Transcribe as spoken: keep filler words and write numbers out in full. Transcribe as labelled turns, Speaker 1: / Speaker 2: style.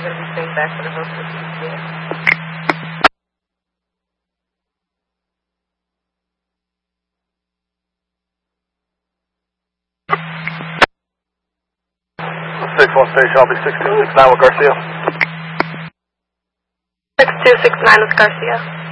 Speaker 1: We're going to be staying back for the host of the P C A.
Speaker 2: six one station, I'll be six two six nine with Garcia.
Speaker 1: six two six nine with Garcia.